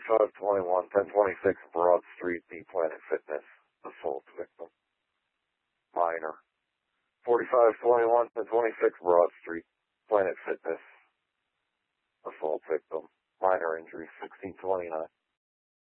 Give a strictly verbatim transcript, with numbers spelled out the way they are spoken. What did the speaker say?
forty-five twenty-one, ten twenty-six Broad Street, B Planet Fitness, assault victim, minor. forty-five twenty-one, ten twenty-six Broad Street, Planet Fitness, assault victim, minor injury, sixteen twenty-nine.